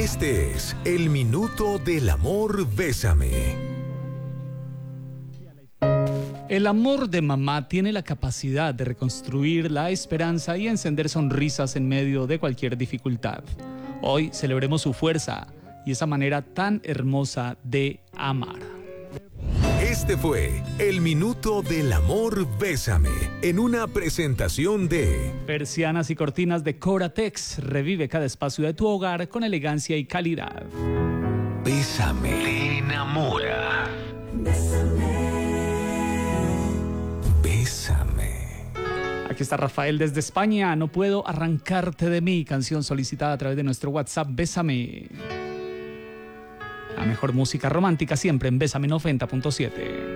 Este es el Minuto del Amor Bésame. El amor de mamá tiene la capacidad de reconstruir la esperanza y encender sonrisas en medio de cualquier dificultad. Hoy celebremos su fuerza y esa manera tan hermosa de amar. Este fue el Minuto del Amor Bésame, en una presentación de Persianas y cortinas de Coratex. Revive cada espacio de tu hogar con elegancia y calidad. Bésame. Te enamora. Bésame. Aquí está Rafael desde España. No puedo arrancarte de mí. Canción solicitada a través de nuestro WhatsApp. Bésame. La mejor música romántica siempre en Bésame 90.7.